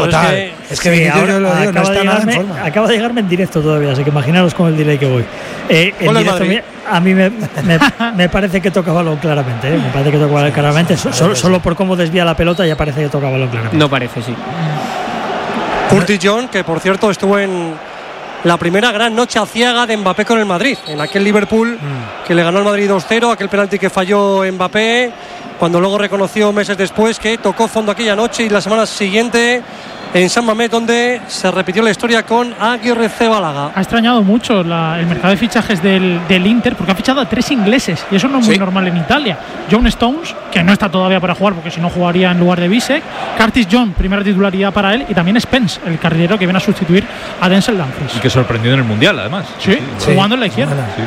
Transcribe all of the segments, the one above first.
Total. Es que Vinicius, yo lo digo, no está nada en forma. Acaba de llegarme en directo todavía, así que imaginaros con el delay que voy. En directo a mí me parece que toca balón claramente. Me parece que toca balón claramente. Solo por cómo desvía la pelota ya parece que toca balón claramente. No parece, sí. Curtis Jones, que por cierto estuvo en la primera gran noche aciaga de Mbappé con el Madrid, en aquel Liverpool que le ganó al Madrid 2-0, aquel penalti que falló Mbappé, cuando luego reconoció meses después que tocó fondo aquella noche, y la semana siguiente en San Mamés, donde se repitió la historia con Aguirrezabalaga. Ha extrañado mucho el mercado de fichajes del Inter, porque ha fichado a 3 ingleses, y eso no es muy normal en Italia. John Stones, que no está todavía para jugar porque si no jugaría en lugar de Bisek. Curtis Jones, primera titularidad para él, y también Spence, el carrilero que viene a sustituir a Denzel Dumfries. Y que sorprendió en el Mundial, además. Sí, jugando en la izquierda. Sí.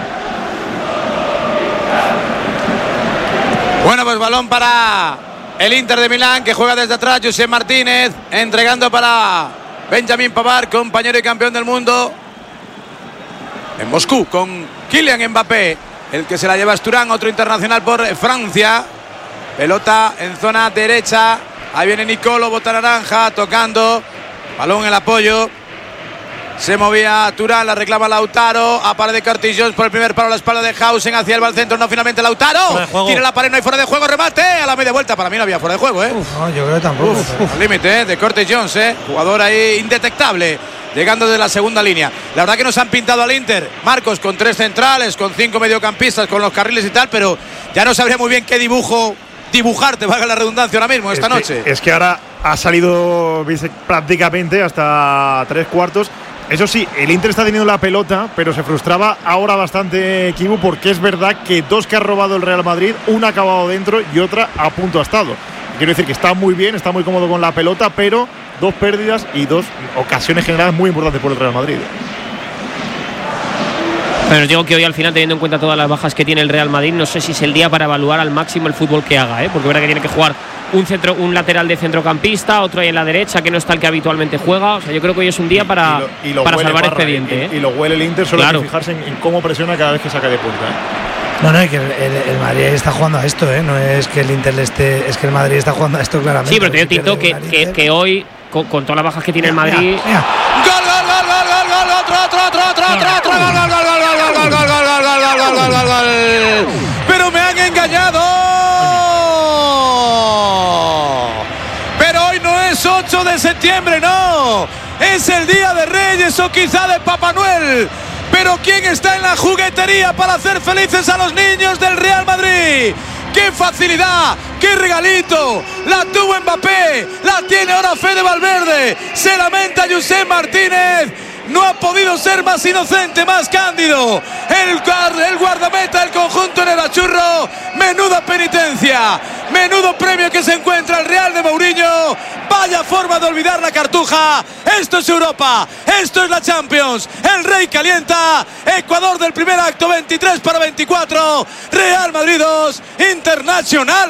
Bueno, pues balón para el Inter de Milán, que juega desde atrás. Josep Martínez entregando para Benjamin Pavard, compañero y campeón del mundo en Moscú, con Kylian Mbappé, el que se la lleva Sturán, otro internacional por Francia. Pelota en zona derecha, ahí viene Nicolo, bota naranja, tocando, balón en el apoyo. Se movía Turán, la reclama Lautaro. Aparece Curtis Jones por el primer palo a la espalda de Hausen. Hacia el centro, no, finalmente Lautaro. Tiene la pared, no hay fuera de juego. Remate a la media vuelta. Para mí no había fuera de juego, No, yo creo que tampoco. Al límite, de Curtis Jones, jugador ahí indetectable, llegando desde la segunda línea. La verdad que nos han pintado al Inter, Marcos, con 3 centrales, con 5 mediocampistas, con los carriles y tal, pero ya no sabría muy bien qué dibujarte, valga la redundancia, ahora mismo, esta noche. Es que ahora ha salido prácticamente hasta 3/4. Eso sí, el Inter está teniendo la pelota, pero se frustraba ahora bastante Kibu, porque es verdad que 2 que ha robado el Real Madrid, una ha acabado dentro y otra a punto ha estado. Quiero decir que está muy bien, está muy cómodo con la pelota, pero 2 pérdidas y 2 ocasiones generadas muy importantes por el Real Madrid. Pero os digo que hoy, al final, teniendo en cuenta todas las bajas que tiene el Real Madrid, no sé si es el día para evaluar al máximo el fútbol que haga, porque es verdad que tiene que jugar un lateral de centrocampista, otro ahí en la derecha, que no está el que habitualmente juega. O sea, yo creo que hoy es un día para salvar expediente. Y lo huele el Inter, solo hay que fijarse en cómo presiona cada vez que saca de punta. No, es que el Madrid está jugando a esto, no es que el Inter es que el Madrid está jugando a esto claramente. Sí, pero te digo, Tito, que hoy, con todas las bajas que tiene el Madrid… Pero me han engañado. Pero hoy no es 8 de septiembre, no. Es el Día de Reyes o quizá de Papá Noel. Pero ¿quién está en la juguetería para hacer felices a los niños del Real Madrid? ¡Qué facilidad! ¡Qué regalito! La tuvo Mbappé, la tiene ahora Fede Valverde. Se lamenta Josep Martínez. No ha podido ser más inocente, más cándido el guardameta del conjunto en el Achurro. Menuda penitencia, menudo premio que se encuentra el Real de Mourinho. Vaya forma de olvidar la cartuja. Esto es Europa, esto es la Champions. El Rey calienta. Ecuador del primer acto, 23-24. Real Madrid 2, Internacional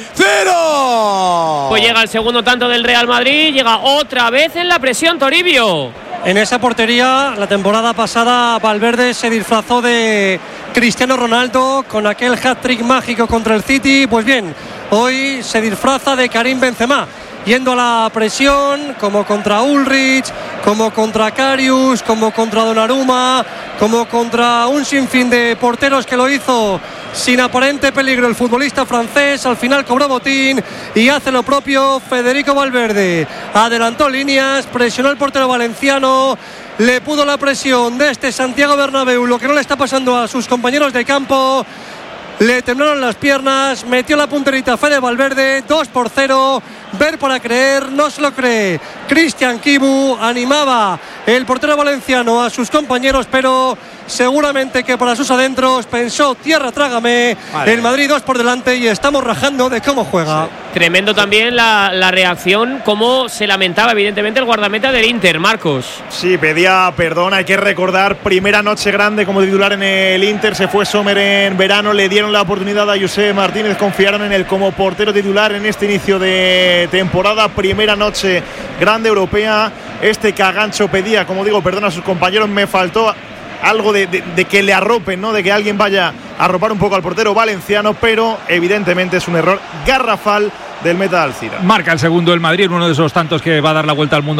0. Pues llega el segundo tanto del Real Madrid. Llega otra vez en la presión Toribio. En esa portería, la temporada pasada, Valverde se disfrazó de Cristiano Ronaldo con aquel hat-trick mágico contra el City. Pues bien, hoy se disfraza de Karim Benzema, yendo a la presión, como contra Ulrich, como contra Karius, como contra Donnarumma, como contra un sinfín de porteros que lo hizo sin aparente peligro el futbolista francés. Al final cobró botín y hace lo propio Federico Valverde. Adelantó líneas, presionó al portero valenciano, le pudo la presión de este Santiago Bernabéu, lo que no le está pasando a sus compañeros de campo. Le temblaron las piernas, metió la punterita Fede Valverde, 2-0. Ver para creer, no se lo cree. Cristian Kibu animaba el portero valenciano a sus compañeros, pero seguramente que para sus adentros pensó: tierra, trágame. Vale. El Madrid 2 por delante y estamos rajando de cómo juega. Sí. Tremendo también la reacción, cómo se lamentaba evidentemente el guardameta del Inter, Marcos. Sí, pedía perdón. Hay que recordar, primera noche grande como titular en el Inter. Se fue Sommer en verano, le dieron la oportunidad a Josep Martínez, confiaron en él como portero titular en este inicio de temporada. Primera noche grande europea. Este Cagancho pedía, como digo, perdón a sus compañeros. Me faltó algo de que le arropen, ¿no? De que alguien vaya a arropar un poco al portero valenciano, pero evidentemente es un error garrafal del meta Alcira. Marca el segundo el Madrid, uno de esos tantos que va a dar la vuelta al mundo